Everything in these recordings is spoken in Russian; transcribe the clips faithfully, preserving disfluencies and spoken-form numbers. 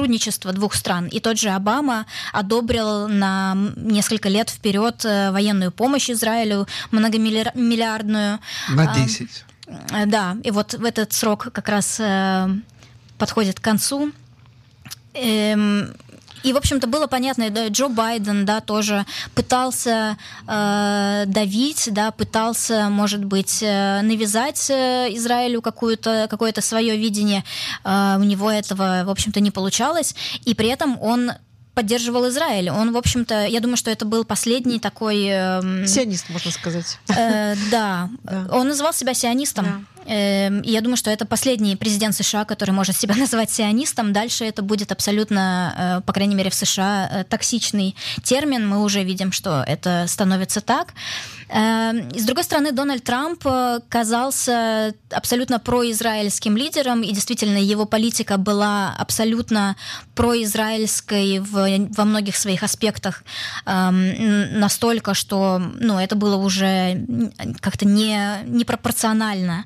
сотрудничество двух стран. И тот же Обама одобрил на несколько лет вперед военную помощь Израилю, многомиллиардную. На десять. Да, и вот в этот срок как раз подходит к концу. И, в общем-то, было понятно, да, Джо Байден, да, тоже пытался э, давить, да, пытался, может быть, э, навязать э, Израилю какую-то, какое-то свое видение. Э, у него этого, в общем-то, не получалось. И при этом он поддерживал Израиль. Он, в общем-то, я думаю, что это был последний такой... Э, сионист, можно сказать. Э, да. да, он называл себя сионистом. Да. И я думаю, что это последний президент США, который может себя назвать сионистом. Дальше это будет абсолютно, по крайней мере в США, токсичный термин. Мы уже видим, что это становится так. И, с другой стороны, Дональд Трамп казался абсолютно произраильским лидером, и действительно его политика была абсолютно произраильской в, во многих своих аспектах, настолько, что ну, это было уже как-то не, непропорционально.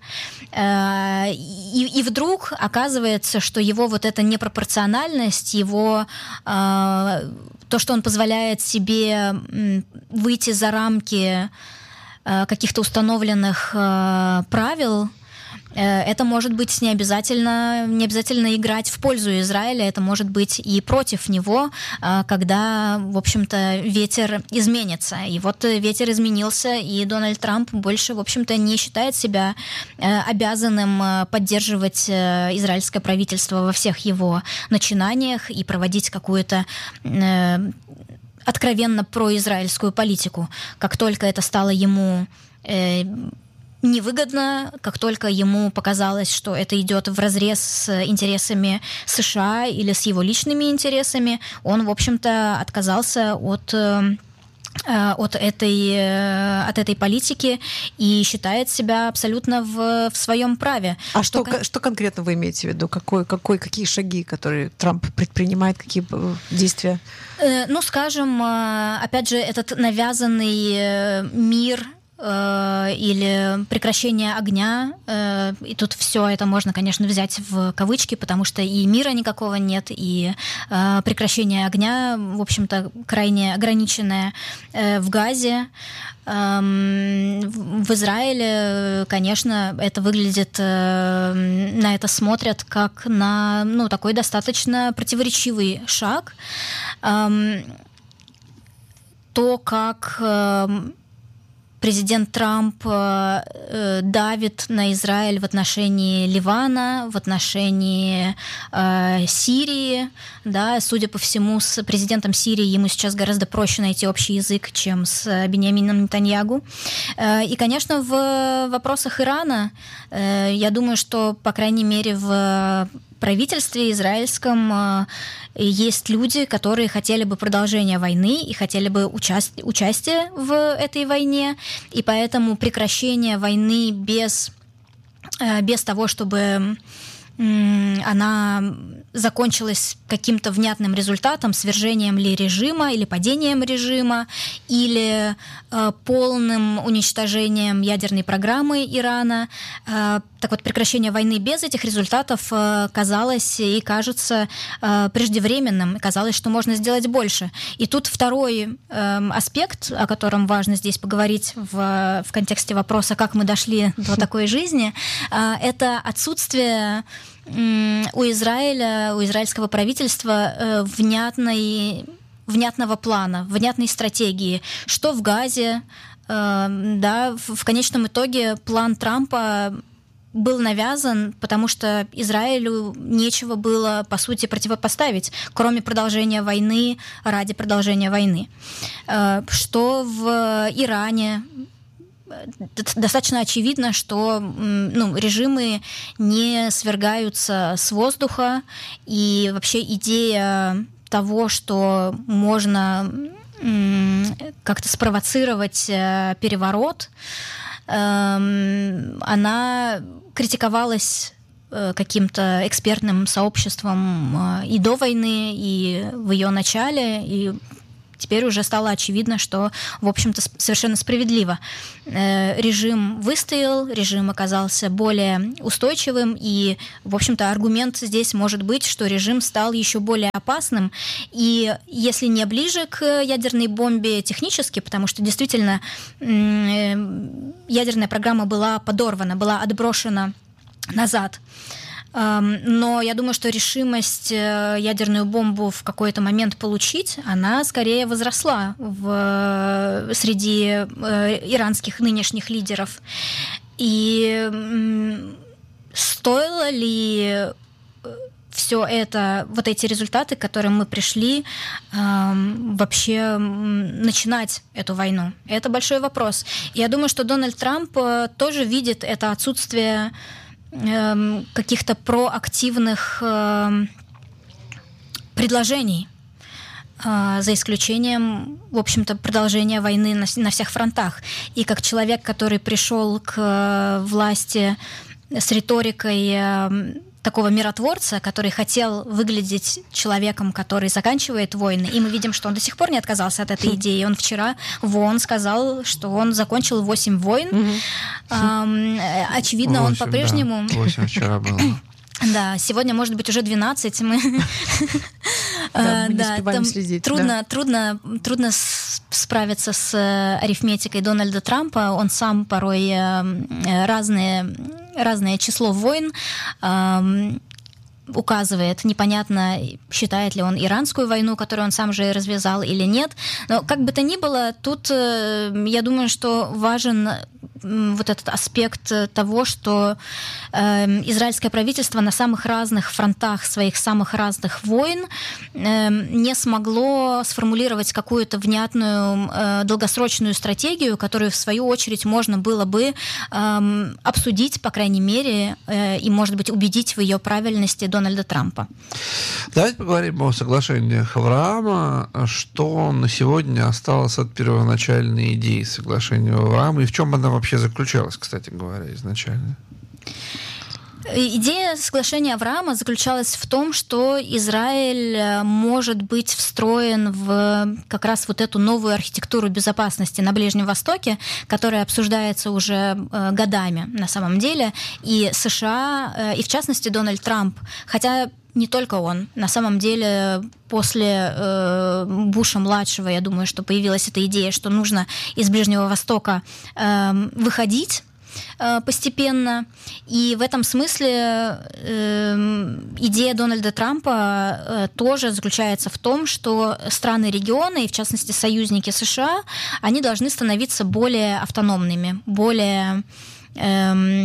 И, и вдруг оказывается, что его вот эта непропорциональность, его то, что он позволяет себе выйти за рамки каких-то установленных правил, это может быть не обязательно, не обязательно играть в пользу Израиля, это может быть и против него, когда, в общем-то, ветер изменится. И вот ветер изменился, и Дональд Трамп больше, в общем-то, не считает себя обязанным поддерживать израильское правительство во всех его начинаниях и проводить какую-то откровенно произраильскую политику. Как только это стало ему невыгодно, как только ему показалось, что это идет вразрез с интересами США или с его личными интересами, он, в общем-то, отказался от, от, этой, от этой политики и считает себя абсолютно в, в своем праве. А что, что, что конкретно вы имеете в виду? Какой, какой, какие шаги, которые Трамп предпринимает, какие действия? Ну, скажем, опять же, этот навязанный мир или прекращение огня, и тут все это можно, конечно, взять в кавычки, потому что и мира никакого нет, и прекращение огня, в общем-то, крайне ограниченное в Газе. В Израиле, конечно, это выглядит, на это смотрят как на, ну, такой достаточно противоречивый шаг. То, как президент Трамп э, давит на Израиль в отношении Ливана, в отношении э, Сирии. Да, судя по всему, с президентом Сирии ему сейчас гораздо проще найти общий язык, чем с Биньямином Нетаньягу. Э, и, конечно, в вопросах Ирана, э, я думаю, что, по крайней мере, в правительстве израильском э, есть люди, которые хотели бы продолжения войны и хотели бы участь, участия в этой войне, и поэтому прекращение войны без, э, без того, чтобы э, она закончилась каким-то внятным результатом, свержением ли режима или падением режима, или э, полным уничтожением ядерной программы Ирана. Э, так вот, прекращение войны без этих результатов э, казалось и кажется э, преждевременным. Казалось, что можно сделать больше. И тут второй э, аспект, о котором важно здесь поговорить в, в контексте вопроса, как мы дошли до такой жизни, э, это отсутствие у Израиля, у израильского правительства внятной, внятного плана, внятной стратегии. Что в Газе, да, в конечном итоге план Трампа был навязан, потому что Израилю нечего было, по сути, противопоставить, кроме продолжения войны ради продолжения войны. Что в Иране достаточно очевидно, что ну, режимы не свергаются с воздуха, и вообще идея того, что можно как-то спровоцировать переворот, она критиковалась каким-то экспертным сообществом и до войны, и в ее начале, и теперь уже стало очевидно, что, в общем-то, совершенно справедливо. Режим выстоял, режим оказался более устойчивым, и, в общем-то, аргумент здесь может быть, что режим стал еще более опасным, и если не ближе к ядерной бомбе технически, потому что действительно ядерная программа была подорвана, была отброшена назад. Но я думаю, что решимость ядерную бомбу в какой-то момент получить, она скорее возросла в, среди иранских нынешних лидеров. И стоило ли все это, вот эти результаты, к которым мы пришли, вообще начинать эту войну? Это большой вопрос. Я думаю, что Дональд Трамп тоже видит это отсутствие каких-то проактивных э, предложений, э, за исключением, в общем-то, продолжения войны на, на всех фронтах. И как человек, который пришел к э, власти с риторикой э, такого миротворца, который хотел выглядеть человеком, который заканчивает войны, и мы видим, что он до сих пор не отказался от этой идеи. Он вчера в ООН сказал, что он закончил восемь войн. Mm-hmm. Эм, очевидно, восемь, он по-прежнему... Да. восемь вчера было. Да, сегодня, может быть, уже двенадцать. Мы, да, мы не успеваем следить. Трудно, да. трудно, трудно справиться с арифметикой Дональда Трампа. Он сам порой разные, разное число войн указывает. Непонятно, считает ли он иранскую войну, которую он сам же развязал, или нет. Но как бы то ни было, тут, я думаю, что важен вот этот аспект того, что э, израильское правительство на самых разных фронтах своих самых разных войн э, не смогло сформулировать какую-то внятную э, долгосрочную стратегию, которую, в свою очередь, можно было бы э, обсудить, по крайней мере, э, и, может быть, убедить в ее правильности Дональда Трампа. Давайте поговорим о соглашениях Авраама. Что на сегодня осталось от первоначальной идеи соглашения Авраама, и в чем она вообще заключалась, кстати говоря, изначально? Идея соглашения Авраама заключалась в том, что Израиль может быть встроен в как раз вот эту новую архитектуру безопасности на Ближнем Востоке, которая обсуждается уже годами на самом деле. И США, и в частности Дональд Трамп, хотя не только он. На самом деле, после э, Буша-младшего, я думаю, что появилась эта идея, что нужно из Ближнего Востока э, выходить э, постепенно. И в этом смысле э, идея Дональда Трампа э, тоже заключается в том, что страны региона, и в частности союзники США, они должны становиться более автономными, более... Э,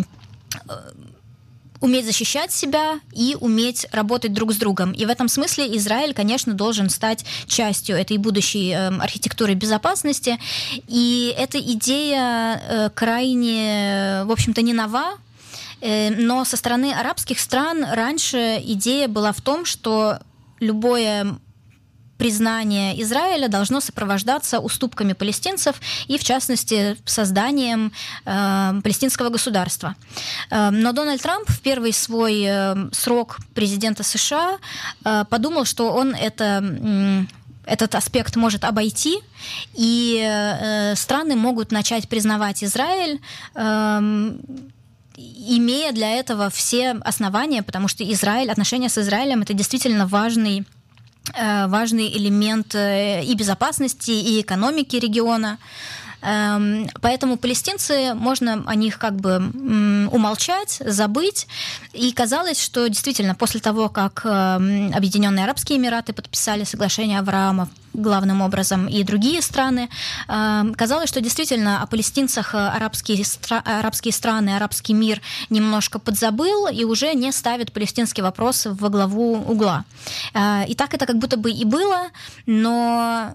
уметь защищать себя и уметь работать друг с другом. И в этом смысле Израиль, конечно, должен стать частью этой будущей э, архитектуры безопасности. И эта идея э, крайне, в общем-то, не нова, э, но со стороны арабских стран раньше идея была в том, что любое признание Израиля должно сопровождаться уступками палестинцев и, в частности, созданием э, палестинского государства. Э, но Дональд Трамп в первый свой э, срок президента США э, подумал, что он это... Э, этот аспект может обойти, и э, страны могут начать признавать Израиль, э, имея для этого все основания, потому что Израиль, отношения с Израилем — это действительно важный важный элемент и безопасности, и экономики региона. Поэтому палестинцы, можно о них как бы умолчать, забыть. И казалось, что действительно после того, как Объединенные Арабские Эмираты подписали соглашение Авраама, главным образом, и другие страны, казалось, что действительно о палестинцах арабские, арабские страны, арабский мир немножко подзабыл и уже не ставит палестинский вопрос во главу угла. И так это как будто бы и было, но...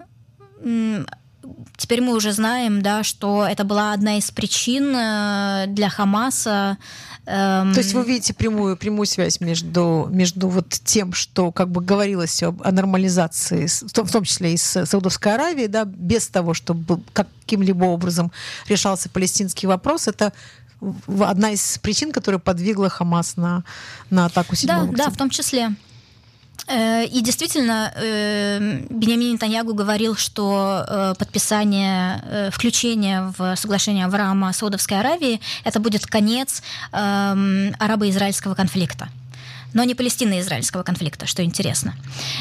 Теперь мы уже знаем, да, что это была одна из причин для Хамаса. Эм... То есть вы видите прямую, прямую связь между, между вот тем, что как бы говорилось о, о нормализации, в том, в том числе и с Саудовской Аравией, да, без того, чтобы каким-либо образом решался палестинский вопрос, это одна из причин, которая подвигла Хамас на, на атаку седьмого октября. Да, да, в том числе. И действительно, Биньямин Нетаньяху говорил, что подписание, включение в соглашение Авраама Саудовской Аравии — это будет конец арабо-израильского конфликта, но не палестино-израильского конфликта, что интересно.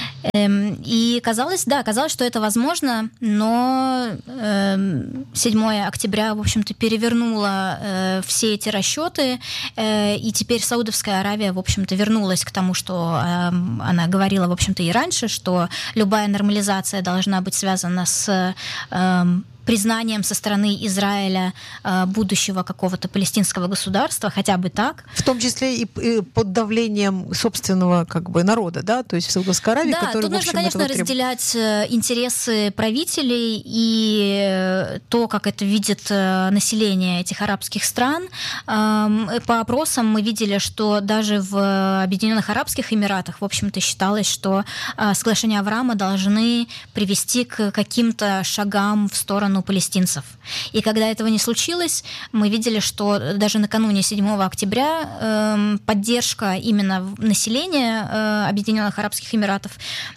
И казалось, да, казалось, что это возможно, но седьмого октября, в общем-то, перевернуло все эти расчеты, и теперь Саудовская Аравия, в общем-то, вернулась к тому, что она говорила, в общем-то, и раньше, что любая нормализация должна быть связана с признанием со стороны Израиля э, будущего какого-то палестинского государства, хотя бы так. В том числе и, и под давлением собственного как бы народа, да, то есть в Саудовской Аравии, да, который, тут в общем, нужно, конечно, разделять интересы правителей и то, как это видит население этих арабских стран. По опросам мы видели, что даже в Объединенных Арабских Эмиратах, в общем-то, считалось, что соглашения Авраама должны привести к каким-то шагам в сторону палестинцев. И когда этого не случилось, мы видели, что даже накануне седьмого октября э, поддержка именно населения э, Объединенных Арабских Эмиратов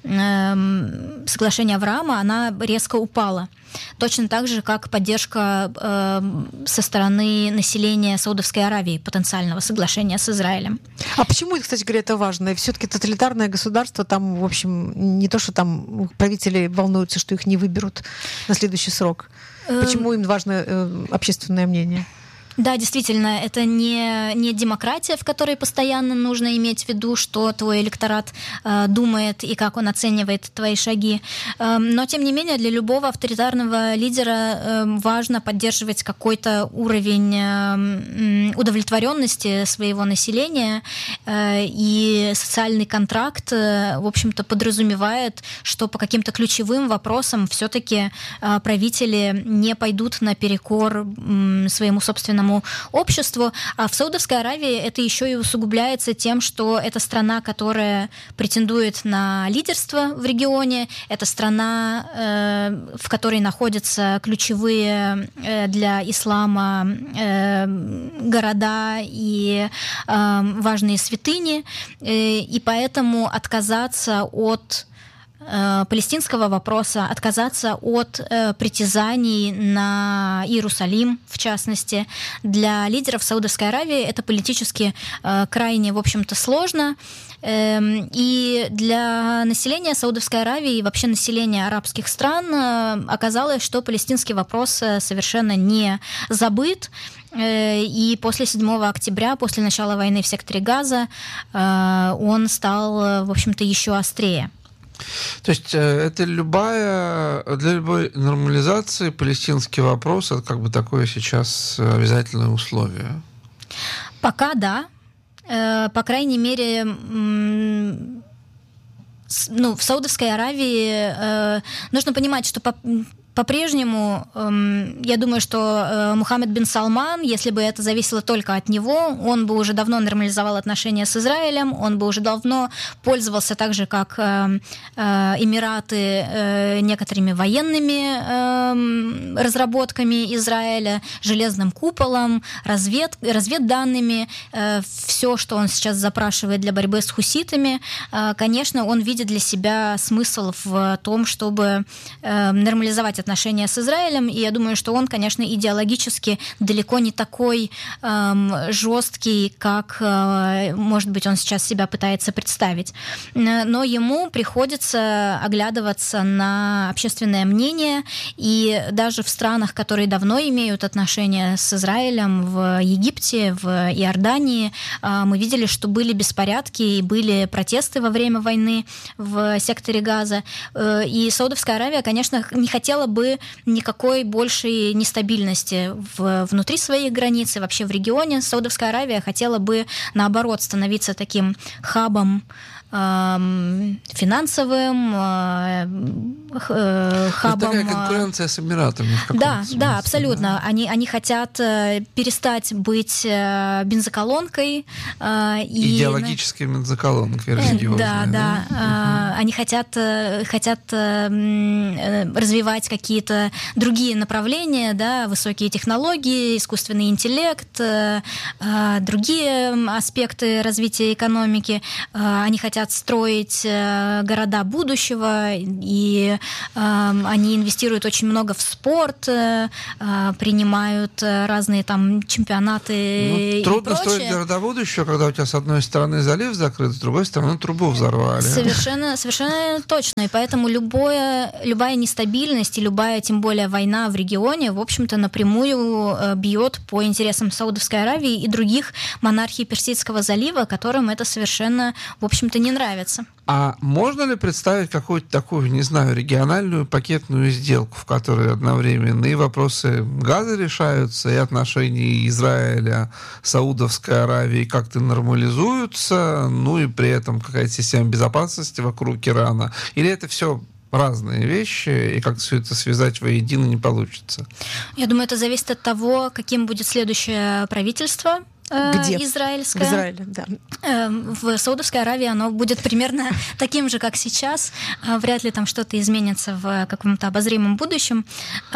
э, соглашения Авраама, она резко упала. Точно так же, как поддержка э, со стороны населения Саудовской Аравии потенциального соглашения с Израилем. А почему, кстати говоря, это важно? И все-таки тоталитарное государство, там, в общем, не то, что там правители волнуются, что их не выберут на следующий срок. Почему им важно э, общественное мнение? Да, действительно, это не, не демократия, в которой постоянно нужно иметь в виду, что твой электорат э, думает и как он оценивает твои шаги. Э, но, тем не менее, для любого авторитарного лидера э, важно поддерживать какой-то уровень э, удовлетворенности своего населения, э, и социальный контракт, э, в общем-то, подразумевает, что по каким-то ключевым вопросам все-таки э, правители не пойдут наперекор э, своему собственному обществу. А в Саудовской Аравии это еще и усугубляется тем, что это страна, которая претендует на лидерство в регионе, это страна, э, в которой находятся ключевые э, для ислама э, города и э, важные святыни, э, и поэтому отказаться от палестинского вопроса, отказаться от э, притязаний на Иерусалим, в частности, для лидеров Саудовской Аравии это политически э, крайне, в общем-то, сложно. Э, и для населения Саудовской Аравии и вообще населения арабских стран э, оказалось, что палестинский вопрос совершенно не забыт. И после седьмого октября, после начала войны в секторе Газа, э, он стал, в общем-то, еще острее. То есть это любая, для любой нормализации палестинский вопрос — это как бы такое сейчас обязательное условие? Пока да. По крайней мере, ну, в Саудовской Аравии нужно понимать, что по По-прежнему, эм, я думаю, что э, Мухаммед бин Салман, если бы это зависело только от него, он бы уже давно нормализовал отношения с Израилем, он бы уже давно пользовался так же, как э, э, Эмираты, э, некоторыми военными э, разработками Израиля, железным куполом, развед, разведданными, э, все, что он сейчас запрашивает для борьбы с хуситами. Э, конечно, он видит для себя смысл в том, чтобы э, нормализовать отношения с Израилем, и я думаю, что он, конечно, идеологически далеко не такой эм, жесткий, как, э, может быть, он сейчас себя пытается представить. Но ему приходится оглядываться на общественное мнение, и даже в странах, которые давно имеют отношения с Израилем, в Египте, в Иордании, э, мы видели, что были беспорядки и были протесты во время войны в секторе Газа. Э, и Саудовская Аравия, конечно, не хотела бы бы никакой большей нестабильности в, внутри своих границ и вообще в регионе. Саудовская Аравия хотела бы, наоборот, становиться таким хабом э, финансовым, э, э, хабом. Это такая конкуренция с Эмиратами. В да, смысле, да, абсолютно. Да? Они, они хотят перестать быть бензоколонкой. Э, и... Идеологической бензоколонкой религиозной. Да, да. да. Э, они хотят, хотят э, развивать какие-то другие направления, да, высокие технологии, искусственный интеллект, э, э, другие аспекты развития экономики. Э, они хотят строить э, города будущего, и э, они инвестируют очень много в спорт, э, принимают разные там чемпионаты. Ну, трудно и прочее. строить города будущего, когда у тебя с одной стороны залив закрыт, с другой стороны трубу взорвали. Совершенно, совершенно точно. И поэтому любое, любая нестабильность и любая, тем более, война в регионе, в общем-то, напрямую бьет по интересам Саудовской Аравии и других монархий Персидского залива, которым это совершенно, в общем-то, не нравится. А можно ли представить какую-то такую, не знаю, региональную пакетную сделку, в которой одновременно и вопросы газа решаются, и отношения Израиля, Саудовской Аравии как-то нормализуются, ну и при этом какая-то система безопасности вокруг Ирана? Или это все разные вещи, и как все это связать воедино не получится? Я думаю, это зависит от того, каким будет следующее правительство. Где? Израильское. В Израиле, да. В Саудовской Аравии оно будет примерно таким же, как сейчас. Вряд ли там что-то изменится в каком-то обозримом будущем.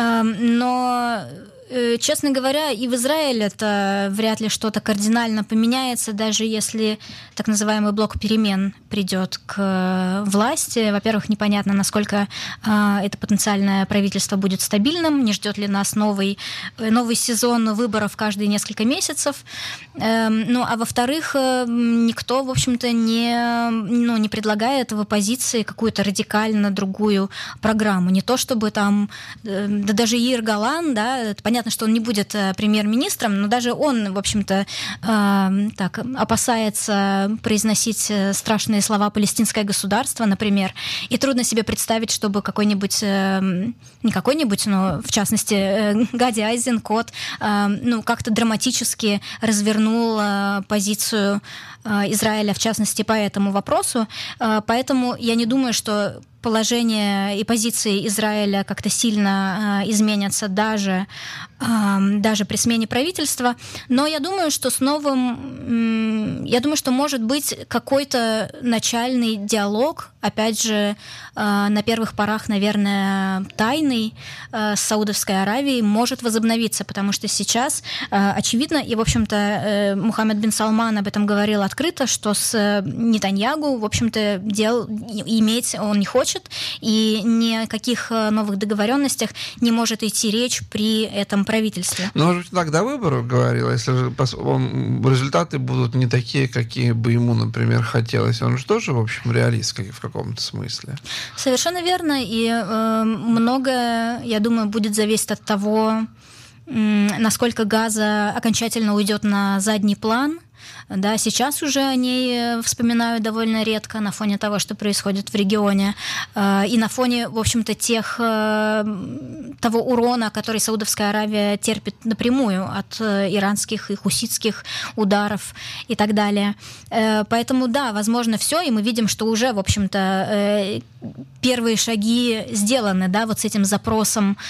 Но, честно говоря, и в Израиле это вряд ли что-то кардинально поменяется, даже если так называемый блок перемен придет к власти. Во-первых, непонятно, насколько э, это потенциальное правительство будет стабильным, не ждет ли нас новый, новый сезон выборов каждые несколько месяцев. Э, ну, а во-вторых, э, никто, в общем-то, не, ну, не предлагает в оппозиции какую-то радикально другую программу. Не то чтобы там, э, да даже Яир Голан, да, это понятно, что он не будет э, премьер-министром, но даже он, в общем-то, э, так, опасается произносить страшные слова «палестинское государство», например, и трудно себе представить, чтобы какой-нибудь, э, не какой-нибудь, но в частности э, Гади Айзенкот э, ну, как-то драматически развернул э, позицию э, Израиля, в частности, по этому вопросу. Э, поэтому я не думаю, что положение и позиции Израиля как-то сильно э, изменятся даже, э, даже при смене правительства. Но я думаю, что с новым... Э, я думаю, что может быть какой-то начальный диалог, опять же, э, на первых порах, наверное, тайный, э, с Саудовской Аравией может возобновиться, потому что сейчас э, очевидно, и, в общем-то, э, Мухаммед бин Салман об этом говорил открыто, что с Нетаньягу, в общем-то, дел иметь он не хочет, и ни о каких новых договоренностях не может идти речь при этом правительстве. Ну, может быть, тогда выборов говорил, если же он, результаты будут не такие, какие бы ему, например, хотелось. Он же тоже, в общем, реалист в каком-то смысле. Совершенно верно, и э, многое, я думаю, будет зависеть от того, э, насколько Газа окончательно уйдет на задний план. Да, сейчас уже о ней вспоминают довольно редко на фоне того, что происходит в регионе, и на фоне, в общем-то, тех, того урона, который Саудовская Аравия терпит напрямую от иранских и хуситских ударов и так далее. Поэтому, да, возможно, все, и мы видим, что уже, в общем-то, первые шаги сделаны, да, вот с этим запросом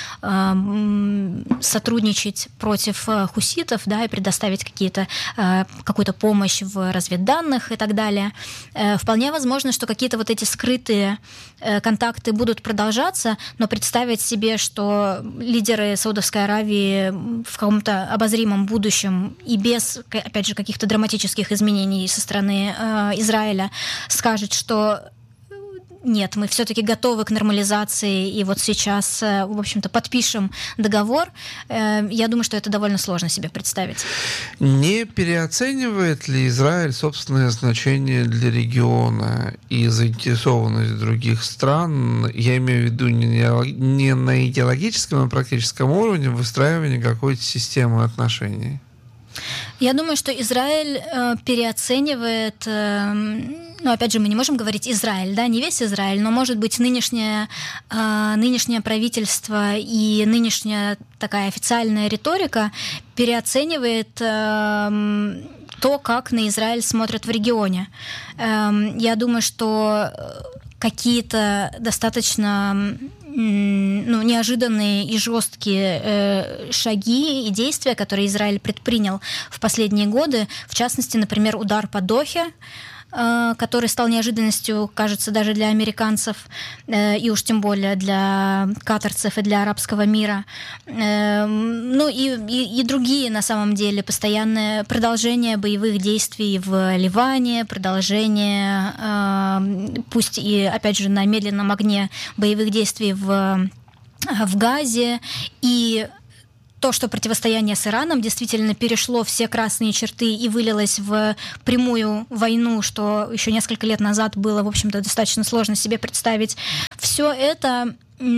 сотрудничать против хуситов, да, и предоставить какие-то, какую-то помощь в разведданных и так далее. Вполне возможно, что какие-то вот эти скрытые контакты будут продолжаться, но представить себе, что лидеры Саудовской Аравии в каком-то обозримом будущем и без, опять же, каких-то драматических изменений со стороны Израиля скажут, что нет, мы все-таки готовы к нормализации, и вот сейчас, в общем-то, подпишем договор. Я думаю, что это довольно сложно себе представить. Не переоценивает ли Израиль собственное значение для региона и заинтересованность других стран, я имею в виду не на идеологическом, а на практическом уровне, выстраивания какой-то системы отношений? Я думаю, что Израиль э, переоценивает, э, ну, опять же, мы не можем говорить Израиль, да, не весь Израиль, но, может быть, нынешнее, э, нынешнее правительство и нынешняя такая официальная риторика переоценивает э, то, как на Израиль смотрят в регионе. Э, я думаю, что какие-то достаточно ну, неожиданные и жесткие э, шаги и действия, которые Израиль предпринял в последние годы. В частности, например, удар по Дохе, э, который стал неожиданностью, кажется, даже для американцев, э, и уж тем более для катарцев и для арабского мира. Э, ну и, и, и другие, на самом деле, постоянное продолжение боевых действий в Ливане, продолжение, э, пусть и, опять же, на медленном огне боевых действий в, в Газе, и то, что противостояние с Ираном действительно перешло все красные черты и вылилось в прямую войну, что еще несколько лет назад было, в общем-то, достаточно сложно себе представить. Все это,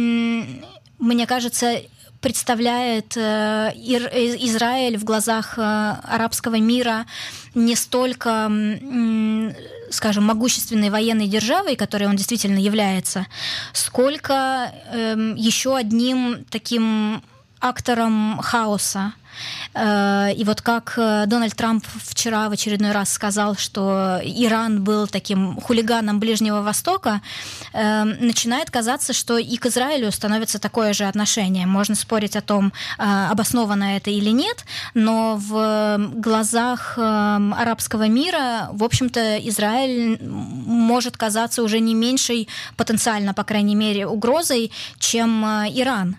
мне кажется, представляет Израиль в глазах арабского мира не столько, скажем, могущественной военной державой, которой он действительно является, сколько еще одним таким актором хаоса. И вот как Дональд Трамп вчера в очередной раз сказал, что Иран был таким хулиганом Ближнего Востока, начинает казаться, что и к Израилю становится такое же отношение. Можно спорить о том, обосновано это или нет, но в глазах арабского мира, в общем-то, Израиль может казаться уже не меньшей потенциально, по крайней мере, угрозой, чем Иран.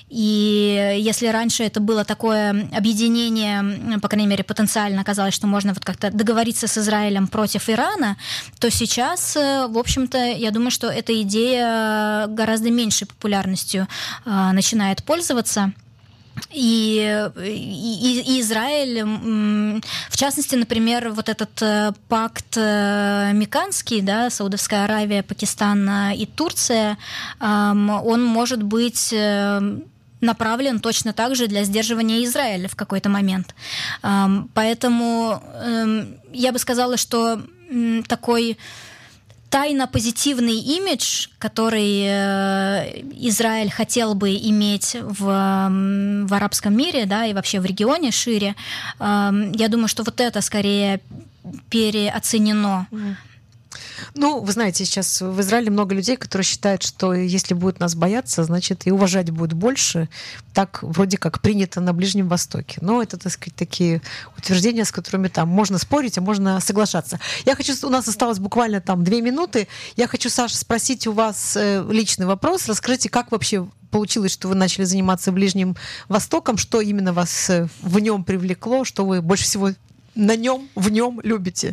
И если раньше это было такое объединение, по крайней мере, потенциально казалось, что можно вот как-то договориться с Израилем против Ирана, то сейчас, в общем-то, я думаю, что эта идея гораздо меньшей популярностью э, начинает пользоваться. И, и, и Израиль, в частности, например, вот этот пакт Меканский, да, Саудовская Аравия, Пакистан и Турция, он может быть направлен точно так же для сдерживания Израиля в какой-то момент. Поэтому я бы сказала, что такой тайно-позитивный имидж, который Израиль хотел бы иметь в, в арабском мире, да, и вообще в регионе шире, я думаю, что вот это скорее переоценено. Ну, вы знаете, сейчас в Израиле много людей, которые считают, что если будут нас бояться, значит, и уважать будут больше. Так вроде как принято на Ближнем Востоке. Но это, так сказать, такие утверждения, с которыми там можно спорить, а можно соглашаться. Я хочу, у нас осталось буквально там две минуты. Я хочу, Саша, спросить у вас личный вопрос. Расскажите, как вообще получилось, что вы начали заниматься Ближним Востоком? Что именно вас в нем привлекло? Что вы больше всего на нем, в нем любите?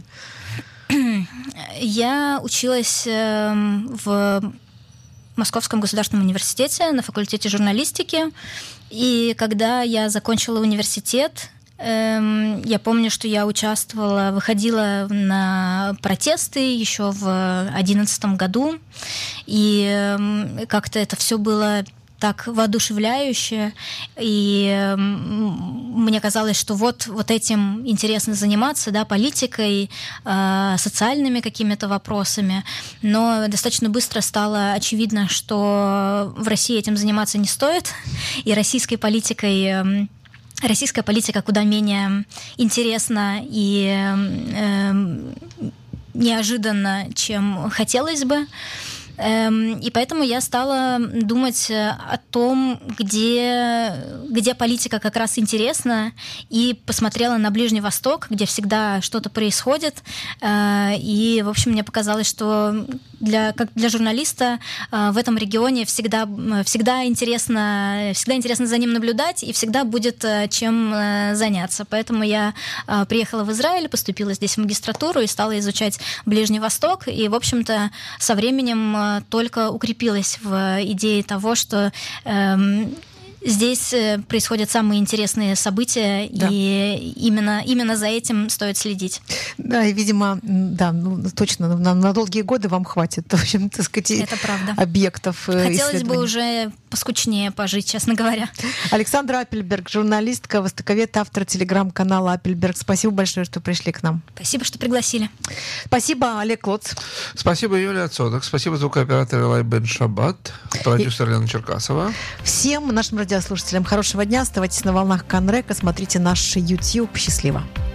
Я училась в Московском государственном университете на факультете журналистики, и когда я закончила университет, я помню, что я участвовала, выходила на протесты еще в две тысячи одиннадцатом году, и как-то это все было так воодушевляюще, и мне казалось, что вот, вот этим интересно заниматься, да, политикой, э, социальными какими-то вопросами, но достаточно быстро стало очевидно, что в России этим заниматься не стоит, и российской политикой э, российская политика куда менее интересна и э, неожиданна, чем хотелось бы. И поэтому я стала думать о том, где, где политика как раз интересна, и посмотрела на Ближний Восток, где всегда что-то происходит. И, в общем, мне показалось, что для, как для журналиста в этом регионе всегда, всегда, интересно, всегда интересно за ним наблюдать, и всегда будет чем заняться. Поэтому я приехала в Израиль, поступила здесь в магистратуру и стала изучать Ближний Восток. И, в общем-то, со временем только укрепилась в идее того, что эм, здесь происходят самые интересные события, да. И именно, именно за этим стоит следить. Да, и, видимо, да, ну, точно, на, на долгие годы вам хватит, в общем, так сказать, это правда. Объектов. Хотелось бы уже поскучнее пожить, честно говоря. Александра Апельберг, журналистка, востоковед, автор телеграм-канала Апельберг. Спасибо большое, что пришли к нам. Спасибо, что пригласили. Спасибо, Олег Лоц. Спасибо, Юлия Цодок. Спасибо, звукооператор Элай Бен Шаббат, продюсер и... Лена Черкасова. Всем нашим радиослушателям хорошего дня. Оставайтесь на волнах Канрека. Смотрите наш YouTube. Счастливо.